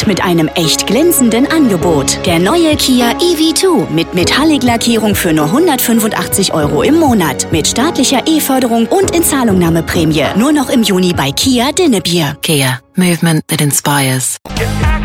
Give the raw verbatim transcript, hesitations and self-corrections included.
mit einem echt glänzenden Angebot. Der neue Kia E V zwei mit Metallic-Lackierung für nur hundertfünfundachtzig Euro im Monat. Mit staatlicher E-Förderung und Inzahlungnahmeprämie. Nur noch im Juni bei Kia Dinnebier. Kia. Movement that inspires.